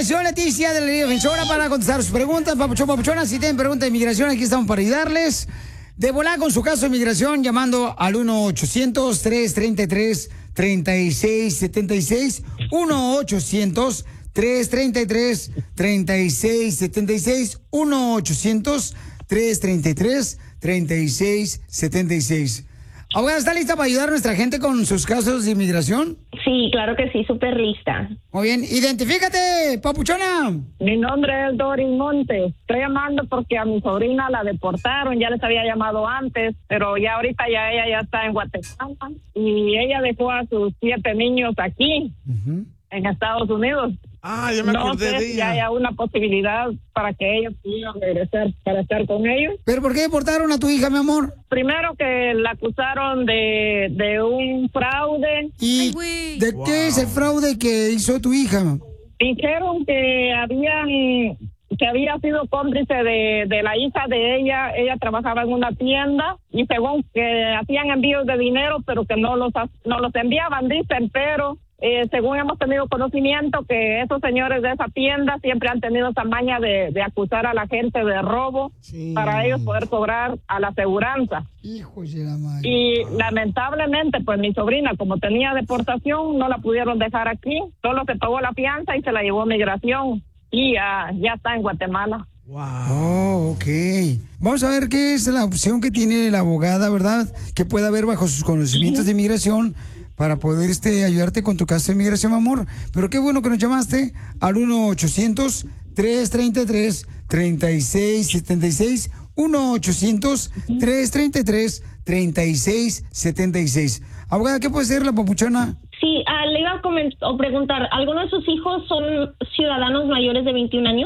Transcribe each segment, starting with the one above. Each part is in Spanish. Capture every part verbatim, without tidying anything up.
Inmigración, Leticia, de la Liga Defensora, para contestar sus preguntas. Papuchón, papuchona, si tienen preguntas de inmigración, aquí estamos para ayudarles. De volar con su caso de inmigración, llamando al uno ochocientos, tres treinta y tres, treinta y seis setenta y seis. uno ochocientos, tres treinta y tres, treinta y seis setenta y seis. uno ochocientos, tres treinta y tres, treinta y seis setenta y seis. Abogada, ¿está lista para ayudar a nuestra gente con sus casos de inmigración? Sí, claro que sí, súper lista. Muy bien, identifícate, papuchona. Mi nombre es Doris Montes. Estoy llamando porque a mi sobrina la deportaron, ya les había llamado antes, pero ya ahorita ya ella ya está en Guatemala y ella dejó a sus siete niños aquí, uh-huh. en Estados Unidos. Ah, ya me no acordé sé de si ella. haya una posibilidad para que ellos pudieran regresar para estar con ellos. ¿Pero por qué deportaron a tu hija, mi amor? Primero que la acusaron de, de un fraude. ¿Y Ay, de wow. qué es el fraude que hizo tu hija? Dijeron que habían que había sido cómplice de, de la hija de ella. Ella trabajaba en una tienda y según que hacían envíos de dinero, pero que no los no los enviaban, dicen, pero Eh, según hemos tenido conocimiento que esos señores de esa tienda siempre han tenido esa maña de, de acusar a la gente de robo sí. para ellos poder cobrar a la aseguranza. Hijos de la madre. Y lamentablemente, pues mi sobrina, como tenía deportación, no la pudieron dejar aquí. Solo se pagó la fianza y se la llevó a migración. Y ya, ya está en Guatemala. Wow. Oh, ok. Vamos a ver qué es la opción que tiene la abogada, ¿verdad? Que pueda haber bajo sus conocimientos de inmigración para poder este, ayudarte con tu caso de inmigración, amor. Pero qué bueno que nos llamaste al uno ochocientos, tres treinta y tres, treinta y seis setenta y seis. uno ochocientos, tres treinta y tres, treinta y seis setenta y seis. Abogada, ¿qué puede ser la papuchona? Sí, uh, le iba a coment- o preguntar, ¿algunos de sus hijos son ciudadanos mayores de veintiún años?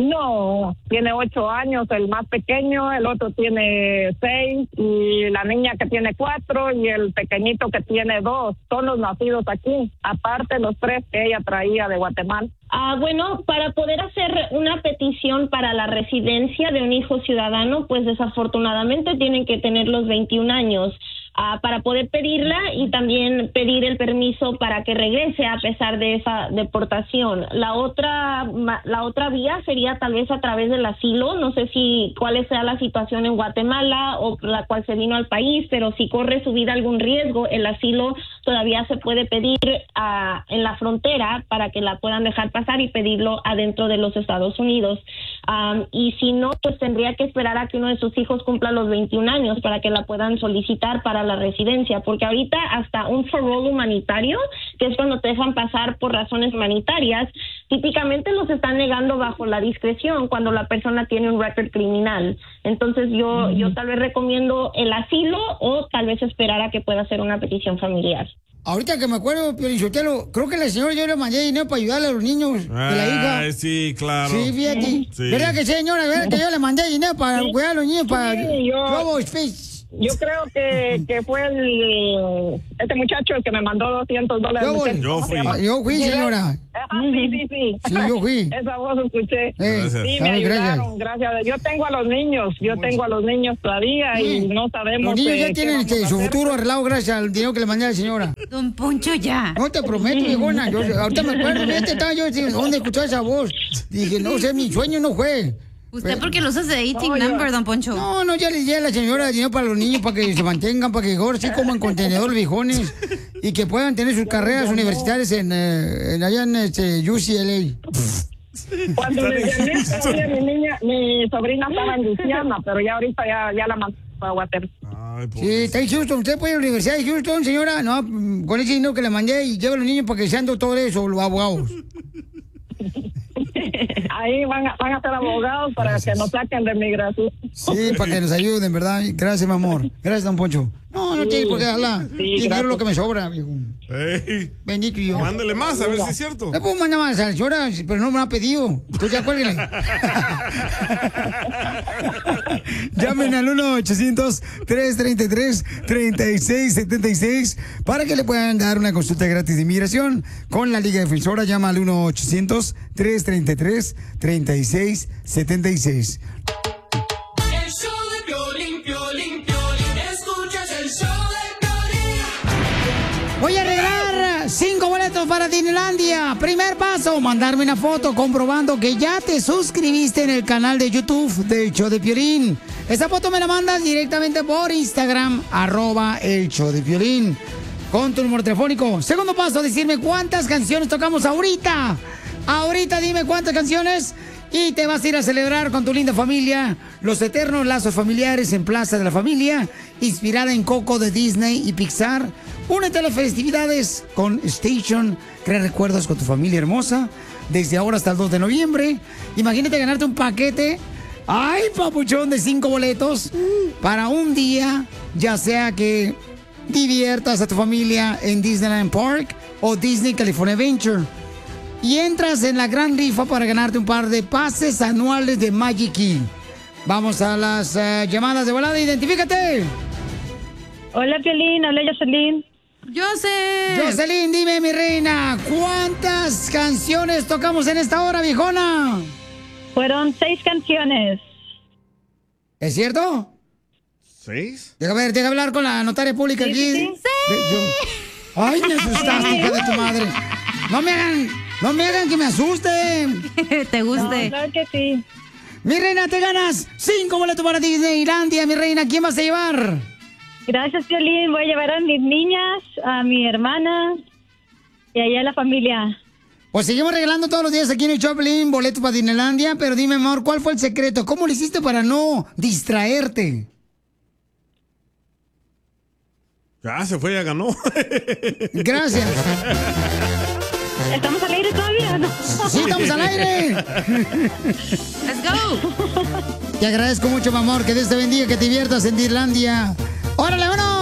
No, tiene ocho años el más pequeño, el otro tiene seis y la niña que tiene cuatro y el pequeñito que tiene dos. Son los nacidos aquí, aparte los tres que ella traía de Guatemala. Ah, bueno, para poder hacer una petición para la residencia de un hijo ciudadano, pues desafortunadamente tienen que tener los veintiún años. Uh, para poder pedirla y también pedir el permiso para que regrese a pesar de esa deportación. La otra la otra vía sería tal vez a través del asilo. No sé si cuál sea la situación en Guatemala o la cual se vino al país, pero si corre su vida algún riesgo, el asilo todavía se puede pedir uh, en la frontera para que la puedan dejar pasar y pedirlo adentro de los Estados Unidos. Um, y si no, pues tendría que esperar a que uno de sus hijos cumpla los veintiún años para que la puedan solicitar para la residencia, porque ahorita hasta un parole humanitario, que es cuando te dejan pasar por razones humanitarias, típicamente los están negando bajo la discreción cuando la persona tiene un récord criminal. Entonces yo, mm. yo tal vez recomiendo el asilo o tal vez esperar a que pueda hacer una petición familiar. Ahorita que me acuerdo, Piolichotelo, creo que la señora yo le mandé dinero para ayudarle a los niños ah, de la hija. Sí, claro. Sí, fíjate. Sí. ¿Verdad que señora? ¿Verdad que yo le mandé dinero para sí. cuidar a los niños para sí, yo... Robo Space? Yo creo que, que fue el este muchacho el que me mandó doscientos dólares. Yo, yo fui. Ah, yo fui, señora. Ah, sí, sí, sí. Sí, yo fui. Esa voz escuché. Eh, gracias. Sí, me ayudaron, gracias. gracias. Yo tengo a los niños, yo tengo a los niños todavía sí. y no sabemos. Los niños ya eh, tienen este, su futuro arreglado gracias al dinero que le mandé a la señora. Don Poncho, ya. No te prometo, viejona. Yo, ahorita me acuerdo, fíjate, estaba yo, ¿dónde escuché esa voz? Dije, no sé, mi sueño no fue. Usted porque lo usa de dating oh, number, don Poncho. No, no, ya le di a la señora dinero para los niños, para que se mantengan, para que ahora sí coman contenedor viejones y que puedan tener sus carreras universitarias en, eh, en allá en este, U C L A. Cuando me llamé, todavía mi niña, mi sobrina estaba en Luisiana, pero ya ahorita ya, ya la mandó a Guatemala. Sí, está en Houston. ¿Usted puede ir a la Universidad de Houston, señora? No, con ese dinero que le mandé y lleva a los niños para que sean doctores o los abogados. Ahí van a, van a ser abogados para Gracias. que nos saquen de migración. Sí, para que nos ayuden, ¿verdad? Gracias, mi amor. Gracias, don Poncho. No, no sí, tiene por qué hablar. Sí, dinero lo que me sobra, viejo. Hey, bendito yo. Mándele más, a ver si es cierto. Le puedo mandar más a la señora, pero no me ha pedido. Entonces ya cuélguenle. Llamen al uno ochocientos, tres treinta y tres, treinta y seis setenta y seis para que le puedan dar una consulta gratis de inmigración con la Liga Defensora. Llama al uno ochocientos, tres treinta y tres, treinta y seis setenta y seis. Voy a regalar cinco boletos para para Disneylandia. Primer paso, mandarme una foto comprobando que ya te suscribiste en el canal de YouTube del Show de Piolín. Esa foto me la mandas directamente por Instagram, arroba el Show de Piolín, con tu número telefónico. Segundo paso, decirme cuántas canciones tocamos ahorita. Ahorita dime cuántas canciones y te vas a ir a celebrar con tu linda familia los eternos lazos familiares en Plaza de la Familia, inspirada en Coco de Disney y Pixar. Únete a las festividades con Station, crea recuerdos con tu familia hermosa, desde ahora hasta el dos de noviembre. Imagínate ganarte un paquete, ay papuchón, de cinco boletos para un día, ya sea que diviertas a tu familia en Disneyland Park o Disney California Adventure. Y entras en la gran rifa para ganarte un par de pases anuales de Magic Key. Vamos a las uh, llamadas de volada. Identifícate. Hola, Piolín. Hola, Jocelyn. José. Jocelyn, dime, mi reina, ¿cuántas canciones tocamos en esta hora, viejona? Fueron seis canciones. ¿Es cierto? ¿Seis? Deja ver, deja hablar con la notaria pública Sí, aquí. sí, sí. De- yo- Ay, me asustaste, hija de tu madre. No me hagan, no me hagan que me asusten. ¿Te No, guste? claro que sí. Mi reina, te ganas cinco boletos para Disneylandia, mi reina. ¿Quién vas a llevar? Gracias, Piolín. Voy a llevar a mis niñas, a mi hermana y allá a la familia. Pues seguimos regalando todos los días aquí en el Choplin boletos para Disneylandia, pero dime, amor, ¿cuál fue el secreto? ¿Cómo lo hiciste para no distraerte? Ya se fue, ya ganó. Gracias. ¿Estamos al aire todavía o no? Sí, estamos al aire. Let's go. Te agradezco mucho, mi amor. Que Dios te bendiga, que te diviertas en Disneylandia. ¡Órale, vámonos!